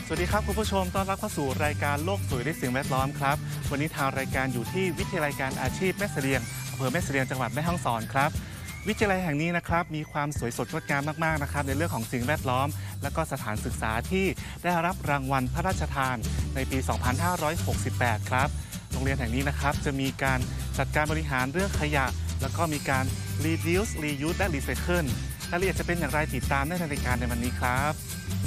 สวัสดีครับคุณผู้ชมต้อนรับเข้าสู่รายการโลกสวยด้วยสิ่งแวดล้อมครับวันนี้ทางรายการอยู่ที่วิทยาลัยการอาชีพแม่เสลียงอำเภอแม่เสลียงจังหวัดแม่ฮ่องสอนครับวิทยาลัยแห่งนี้นะครับมีความสวยสดงดงามมากๆนะครับในเรื่องของสิ่งแวดล้อมและก็สถานศึกษาที่ได้รับรางวัลพระราชทานในปี 2568 ครับโรงเรียนแห่งนี้นะครับจะมีการจัดการบริหารเรื่องขยะแล้วก็มีการ reduce reuse และ recycle รายละเอียดจะเป็นอย่างไรติดตามได้ในรายการในวันนี้ครับ